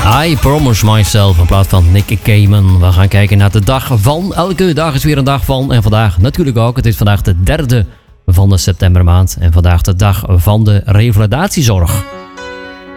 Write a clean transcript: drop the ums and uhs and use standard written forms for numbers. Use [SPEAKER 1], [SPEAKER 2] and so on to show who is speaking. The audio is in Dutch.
[SPEAKER 1] I Promise Myself in plaats van Nick Cayman. We gaan kijken naar de dag van. Elke dag is weer een dag van. En vandaag natuurlijk ook. Het is vandaag de 3e van de septembermaand. En vandaag de dag van de revalidatiezorg.